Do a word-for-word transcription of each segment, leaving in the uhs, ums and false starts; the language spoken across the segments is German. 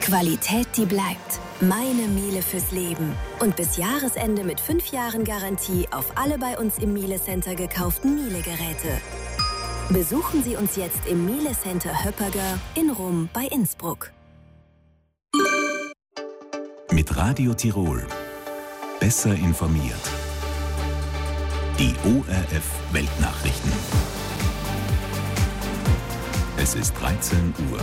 Qualität, die bleibt. Meine Miele fürs Leben. Und bis Jahresende mit fünf Jahren Garantie auf alle bei uns im Miele Center gekauften Miele-Geräte. Besuchen Sie uns jetzt im Miele Center Höpperger in Rum bei Innsbruck. Mit Radio Tirol. Besser informiert. Die O R F Weltnachrichten. Es ist dreizehn Uhr.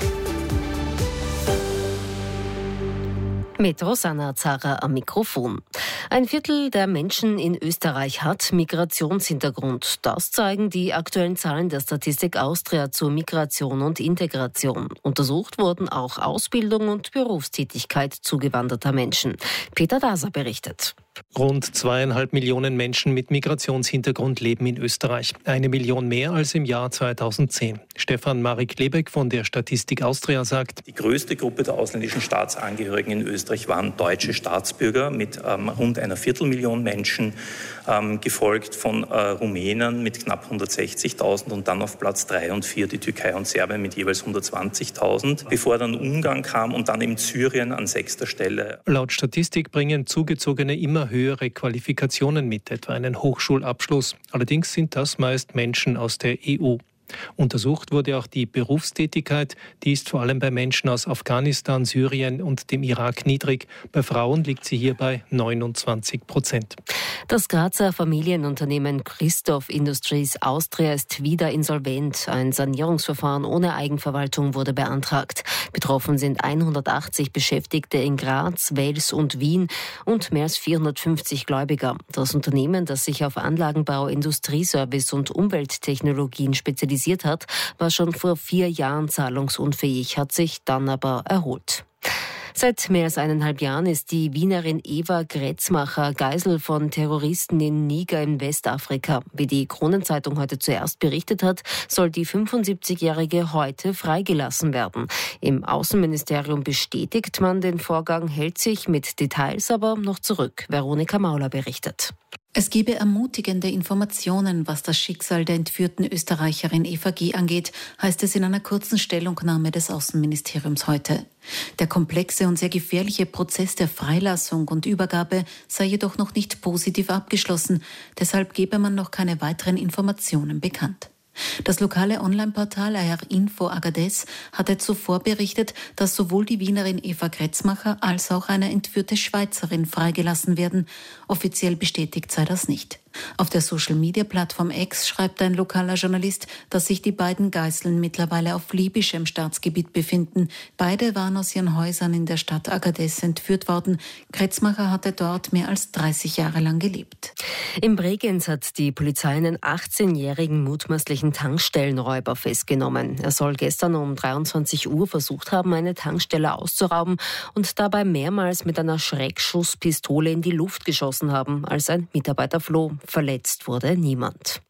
Mit Rosanna Zara am Mikrofon. Ein Viertel der Menschen in Österreich hat Migrationshintergrund. Das zeigen die aktuellen Zahlen der Statistik Austria zur Migration und Integration. Untersucht wurden auch Ausbildung und Berufstätigkeit zugewanderter Menschen. Peter Daser berichtet. Rund zweieinhalb Millionen Menschen mit Migrationshintergrund leben in Österreich. Eine Million mehr als im Jahr zweitausendzehn. Stefan Marek-Lebeck von der Statistik Austria sagt: Die größte Gruppe der ausländischen Staatsangehörigen in Österreich waren deutsche Staatsbürger mit ähm, rund einer Viertelmillion Menschen, ähm, gefolgt von äh, Rumänen mit knapp hundertsechzigtausend und dann auf Platz drei und vier die Türkei und Serbien mit jeweils hundertzwanzigtausend, bevor dann Ungarn kam und dann eben Syrien an sechster Stelle. Laut Statistik bringen Zugezogene immer höhere Qualifikationen mit, etwa einen Hochschulabschluss. Allerdings sind das meist Menschen aus der E U. Untersucht wurde auch die Berufstätigkeit. Die ist vor allem bei Menschen aus Afghanistan, Syrien und dem Irak niedrig. Bei Frauen liegt sie hier bei neunundzwanzig Prozent. Das Grazer Familienunternehmen Christoph Industries Austria ist wieder insolvent. Ein Sanierungsverfahren ohne Eigenverwaltung wurde beantragt. Betroffen sind hundertachtzig Beschäftigte in Graz, Wels und Wien und mehr als vierhundertfünfzig Gläubiger. Das Unternehmen, das sich auf Anlagenbau, Industrieservice und Umwelttechnologien spezialisiert hat, war schon vor vier Jahren zahlungsunfähig, hat sich dann aber erholt. Seit mehr als eineinhalb Jahren ist die Wienerin Eva Gretzmacher Geisel von Terroristen in Niger in Westafrika. Wie die Kronenzeitung heute zuerst berichtet hat, soll die fünfundsiebzigjährige heute freigelassen werden. Im Außenministerium bestätigt man den Vorgang, hält sich mit Details aber noch zurück. Veronika Mauler berichtet. Es gebe ermutigende Informationen, was das Schicksal der entführten Österreicherin Eva G. angeht, heißt es in einer kurzen Stellungnahme des Außenministeriums heute. Der komplexe und sehr gefährliche Prozess der Freilassung und Übergabe sei jedoch noch nicht positiv abgeschlossen. Deshalb gebe man noch keine weiteren Informationen bekannt. Das lokale Online-Portal A R Info Agadez hatte zuvor berichtet, dass sowohl die Wienerin Eva Gretzmacher als auch eine entführte Schweizerin freigelassen werden. Offiziell bestätigt sei das nicht. Auf der Social-Media-Plattform X schreibt ein lokaler Journalist, dass sich die beiden Geiseln mittlerweile auf libyschem Staatsgebiet befinden. Beide waren aus ihren Häusern in der Stadt Agadez entführt worden. Gretzmacher hatte dort mehr als dreißig Jahre lang gelebt. In Bregenz hat die Polizei einen achtzehnjährigen mutmaßlichen Tankstellenräuber festgenommen. Er soll gestern um dreiundzwanzig Uhr versucht haben, eine Tankstelle auszurauben und dabei mehrmals mit einer Schreckschusspistole in die Luft geschossen haben, als ein Mitarbeiter floh. Verletzt wurde niemand.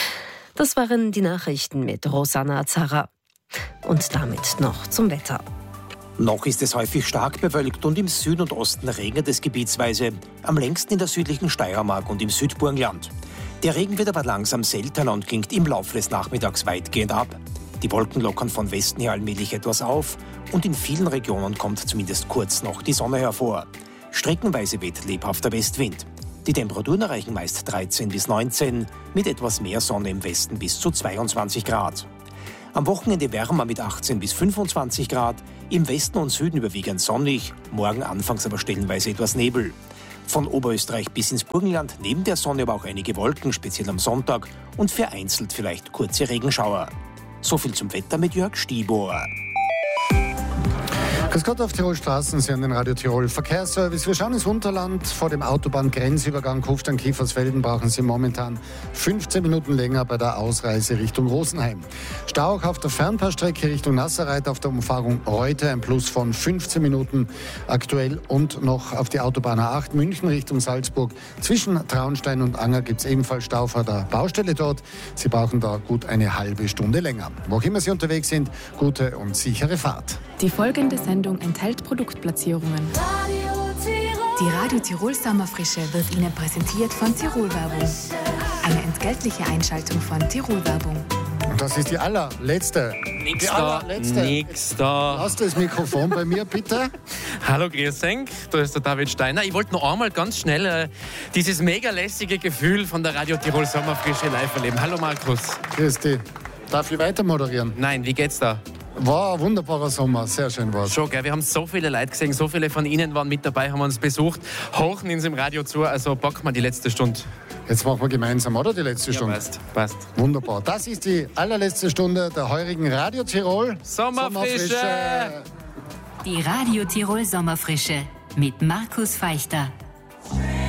Das waren die Nachrichten mit Rosanna Zara. Und damit noch zum Wetter. Noch ist es häufig stark bewölkt und im Süden und Osten regnet es gebietsweise. Am längsten in der südlichen Steiermark und im Südburgenland. Der Regen wird aber langsam seltener und klingt im Laufe des Nachmittags weitgehend ab. Die Wolken lockern von Westen her allmählich etwas auf und in vielen Regionen kommt zumindest kurz noch die Sonne hervor. Streckenweise weht lebhafter Westwind. Die Temperaturen erreichen meist dreizehn bis neunzehn, mit etwas mehr Sonne im Westen bis zu zweiundzwanzig Grad. Am Wochenende wärmer mit achtzehn bis fünfundzwanzig Grad, im Westen und Süden überwiegend sonnig, morgen anfangs aber stellenweise etwas Nebel. Von Oberösterreich bis ins Burgenland neben der Sonne aber auch einige Wolken, speziell am Sonntag, und vereinzelt vielleicht kurze Regenschauer. So viel zum Wetter mit Jörg Stieber. Grüß Gott auf Tirol Straßen, Sie haben den Radio Tirol Verkehrsservice. Wir schauen ins Unterland. Vor dem Autobahngrenzübergang Kufstein-Kiefersfelden brauchen Sie momentan fünfzehn Minuten länger bei der Ausreise Richtung Rosenheim. Stau auch auf der Fernpassstrecke Richtung Nasserreit auf der Umfahrung Reute, ein Plus von fünfzehn Minuten aktuell. Und noch auf die Autobahn A acht München Richtung Salzburg. Zwischen Traunstein und Anger gibt es ebenfalls Stau vor der Baustelle dort. Sie brauchen da gut eine halbe Stunde länger. Wo auch immer Sie unterwegs sind, gute und sichere Fahrt. Die folgende Sendung enthält Produktplatzierungen. Die Radio Tirol Sommerfrische wird Ihnen präsentiert von Tirol Werbung. Eine entgeltliche Einschaltung von Tirol Werbung. Das ist die allerletzte. Nix die da, allerletzte. nix da. Lass das Mikrofon bei mir, bitte. Hallo, grüß euch, da ist der David Steiner. Ich wollte noch einmal ganz schnell äh, dieses mega lässige Gefühl von der Radio Tirol Sommerfrische live erleben. Hallo, Markus. Grüß dich. Darf ich weiter moderieren? Nein, wie geht's da? War ein wunderbarer Sommer, sehr schön war's. Schon, gell? Wir haben so viele Leute gesehen, so viele von Ihnen waren mit dabei, haben uns besucht, hochen uns im Radio zu, also packen wir die letzte Stunde. Jetzt machen wir gemeinsam, oder? Die letzte Ja, Stunde. passt, passt. Wunderbar. Das ist die allerletzte Stunde der heurigen Radio Tirol Sommerfrische. Die Radio Tirol Sommerfrische mit Markus Feichter.